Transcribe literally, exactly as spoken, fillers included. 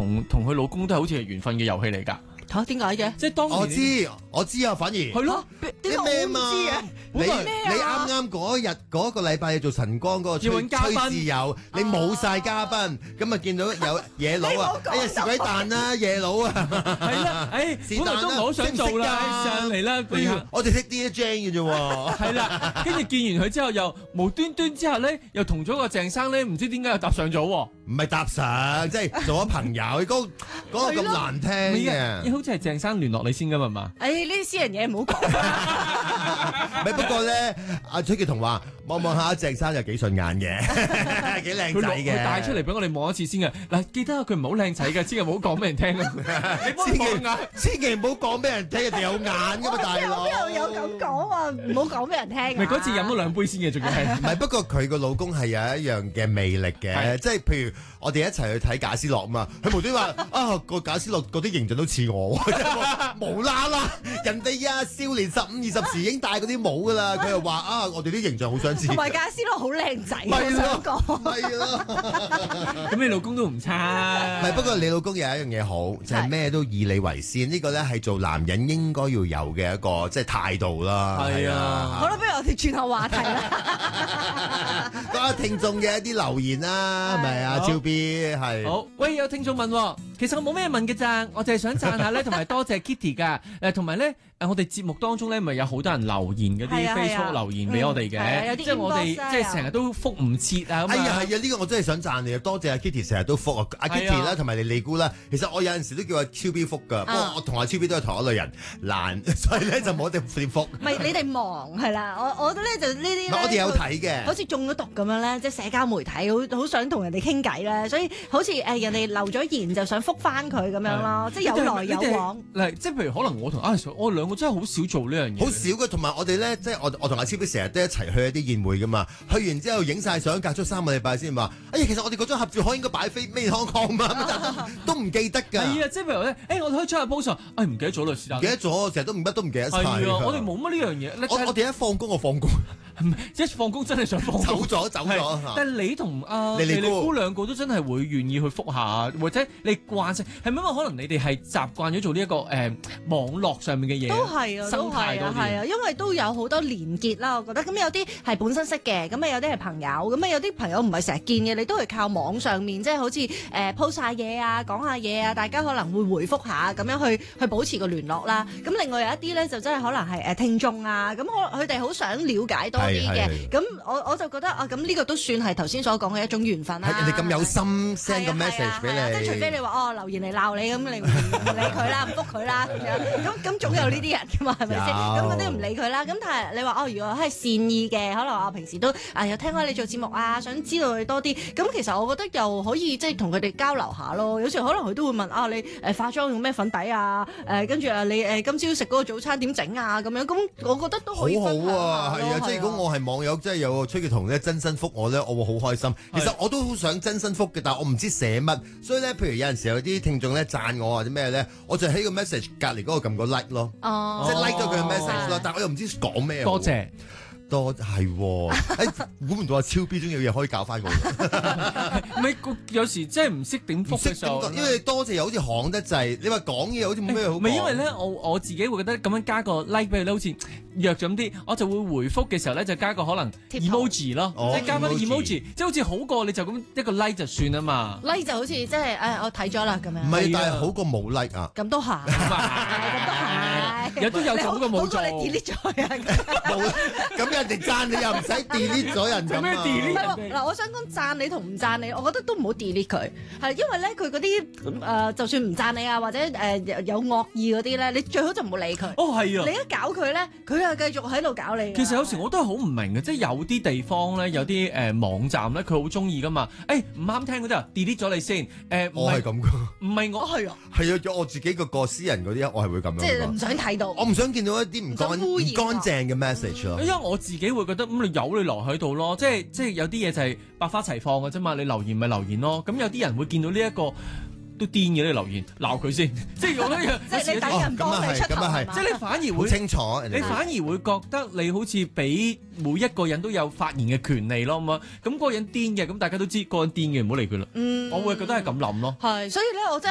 同同佢老公都係好似係緣分嘅遊戲嚟㗎。 嚇點解嘅？ 即係當我知我知啊，反而係咯， 點解我唔知嘅？ 你你啱啱嗰日嗰個禮拜要做晨光嗰個吹要揾嘉賓吹豉油，你冇晒嘉賓，咁啊見到有野佬啊，哎呀蝕鬼蛋啦野佬啊， 係啦，誒本來都唔係好想做啦，上嚟啦，不如我哋識 D J 嘅啫喎， 係啦，跟住見完佢之後又無端端之後咧，又同咗個鄭生咧，唔知點解又搭上咗喎。 唔係搭上，即係做咗朋友，嗰嗰個咁難聽嘅。 好似係鄭生聯絡你先㗎嘛嘛？ 誒呢啲私人嘢唔好講啦。 唔係不過咧，阿崔潔彤話望望下鄭生又幾順眼嘅，幾靚仔嘅。 佢帶出嚟俾我哋望一次先嘅。嗱，記得佢唔係好靚仔嘅，千祈唔好講俾人聽啊！你幫我講啊！ 千祈唔好講俾人聽，人哋有眼㗎嘛，大佬。 邊度有咁講啊？唔好講俾人聽。 咪嗰次飲咗兩杯先嘅，仲要係。 唔係不過佢個老公係有一樣嘅魅力嘅，即係譬如我哋一齊去睇賈思樂啊嘛，佢無端話啊個賈思樂嗰啲形象都似我，無啦啦，人哋啊少年十五二十時已經戴嗰啲帽噶啦，佢又話啊我哋啲形象好相似， 同埋賈思樂好靚仔，我係想講。 係咯， 咁你老公都唔差。 唔係不過你老公有一樣嘢好，就係咩都以你為先，呢個咧係做男人應該要有嘅一個即係態度啦。 係啊， 好啦，不如我哋轉下話題啦。 講下聽眾嘅一啲留言啦，係咪啊？超 B 係。 好，喂，有聽眾問，其實我冇咩問嘅咋，我淨係想讚下咧，同埋多謝 Kitty 噶，誒，同埋咧，誒，我哋節目當中咧，咪有好多人留言嗰啲 Facebook 留言俾我哋嘅，即係我哋即係成日都覆唔切啊。 哎呀，係啊，呢個我真係想讚你啊！多謝阿 Kitty 成日都覆啊，阿 Kitty 啦，同埋你利姑啦。其實我有陣時都叫阿超 B 覆噶，不過我同阿超 B 都係同一類人，難，所以咧就冇得點覆。 唔係你哋忙係啦，我我覺得咧就呢啲咧， 我哋有睇嘅， 好似中咗毒咁樣咧，即係社交媒體好好想同人哋傾偈咧，所以好似誒人哋留咗言就想覆翻佢咁樣咯，即係有來有往。 嗱，即係譬如可能我同阿我兩個真係好少做呢樣嘢， 好少嘅。同埋我哋咧，即係我我同阿超 B 成日都一齊去一啲宴會噶嘛，去完之後影晒相，隔咗三個禮拜先話，哎呀，其實我哋嗰張合照可應該擺飛咩康康嘛，都唔記得㗎。係啊，即係譬如咧，誒，我哋可以出下 post，哎，唔記得咗啦，是但。 記得咗，成日都唔乜都唔記得晒。 係啊，我哋冇乜呢樣嘢。 我我哋一放工我放工， 一放工真係想放工。 走咗走咗。 但係你同阿莉莉姑兩個都真係會願意去覆下，或者你慣性係咪因為可能你哋係習慣咗做呢一個誒網絡上面嘅嘢？ 都係啊，都係啊，係啊，因為都有好多連結啦，我覺得咁有啲係本身識嘅，咁啊有啲係朋友，咁啊有啲朋友唔係成日見嘅，你都係靠網上面，即係好似誒 post 下嘢啊，講下嘢啊，大家可能會回覆下咁樣去去保持個聯絡啦。咁另外有一啲咧就真係可能係誒聽眾啊，咁可能佢哋好想了解多啲嘅，咁我我就覺得啊，咁呢個都算係頭先所講嘅一種緣分啦。 人哋咁有心 send 個 message 俾你， 即係除非你話哦留言嚟鬧你，咁你唔理佢啦，唔覆佢啦咁樣，咁咁總有呢啲人㗎嘛，係咪先？咁嗰啲唔理佢啦。咁但係你話哦，如果係善意嘅，可能我平時都啊有聽開你做節目啊，想知道佢多啲。咁其實我覺得又可以即係同佢哋交流下咯。有時可能佢都會問啊，你誒化妝用咩粉底啊？誒跟住啊，你誒今朝食嗰個早餐點整啊？咁樣咁，我覺得都可以分享下。好好啊， 係啊，即係如果我係網友，即係有個崔潔彤咧真心覆我咧，我會好開心。其實我都好想真心覆嘅，但係我唔知寫乜，所以咧，譬如有陣時有啲聽眾咧讚我或者咩咧，我就喺個 message 隔離嗰個撳個 like 咯， 哦、 即係 like 咗佢嘅 message 咯，但係我又唔知講咩。 多謝。 多係喎，誒估唔到阿超 B 中有嘢可以教翻我。 唔係有時真係唔識點覆嘅時候， 因為多謝又好似行得滯，你話講嘢好似冇咩好講。 唔係因為咧，我我自己會覺得咁樣加個 like 俾佢咧，好似弱咗啲，我就會回覆嘅時候咧就加個可能 emoji 咯，即係加翻啲 emoji，即係好似好過你就咁一個 like 就算啊嘛。 like 就好似即係誒我睇咗啦咁樣。 唔係，但係好過冇 like 啊。 咁都係，咁都係， 有都有咁嘅冇做。 好過你 delete 咗啊！ 冇咁人哋讚你又唔使 delete 咗人咁啊！ 唔係嗱，我想講讚你同唔讚你，我覺得都唔好 delete 佢，係因為咧佢嗰啲誒，就算唔讚你啊，或者誒有惡意嗰啲咧，你最好就唔好理佢。 哦，係啊！ 你一搞佢咧，佢又繼續喺度搞你。 其實有時我都係好唔明嘅，即係有啲地方咧，有啲誒網站咧，佢好中意噶嘛。誒唔啱聽嗰啲啊 delete 咗你先。誒我係咁噶， 唔係我係啊， 係啊，咗我自己個個私人嗰啲，我係會咁樣。 即係唔想睇到。 我唔想見到一啲唔乾唔乾淨嘅 message 咯。 因為我自己會覺得咁你有你留喺度咯，即係即係有啲嘢就係百花齊放嘅啫嘛，你留言咪留言咯。咁有啲人會見到呢一個都癲嘅，你留言鬧佢先，即係我覺得即係你等人幫你出頭， 即係你反而會清楚， 你反而會覺得你好似俾每一個人都有發言嘅權利咯咁啊。咁嗰個人癲嘅，咁大家都知嗰個人癲嘅，唔好理佢啦。嗯，我會覺得係咁諗咯。 係，所以咧，我真係。